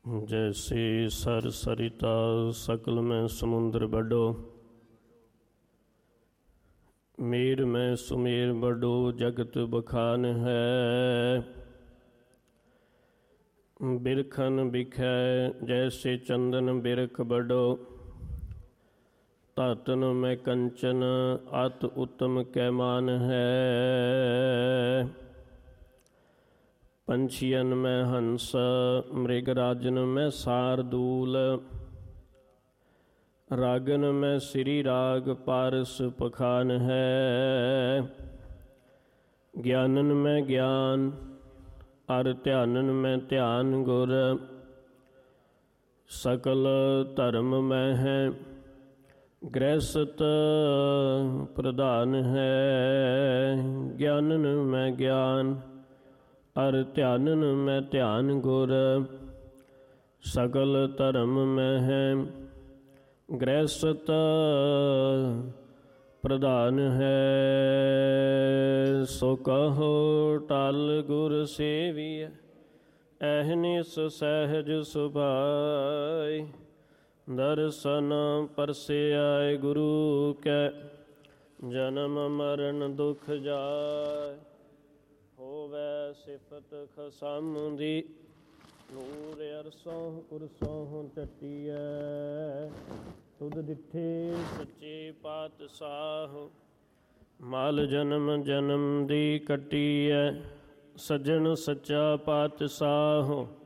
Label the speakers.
Speaker 1: जैसे सर सरिता सकल में समुद्र बड़ो, मेर में सुमेर बड़ो जगत बखान है। बिरखन बिखै जैसे चंदन बिरख बड़ो, तातन में कंचन अत उत्तम कैमान है। पंछियन में हंस मृगराजन में सारदूल, रागन में श्री राग पारस पखान है। ज्ञानन में ज्ञान अर ध्यानन में ध्यान गुर, सकल धर्म में है गृहस्थ प्रधान है। ज्ञानन में ज्ञान अर ध्यानन में ध्यान गुर, सकल धर्म में है गृहस्थ प्रधान है। सो कहो टल गुर सेविय, अहनिस सहज सुभाय। दर्शन परसे आए गुरु कै, जन्म मरण दुख जाय। होवै सिफत खसम दी, नूर अरसों कुरसों टटिया। तुद डिठे सच्चे पातशाह, माल जन्म जन्म दी कटिया। सज्जन सच्चा पातशाह,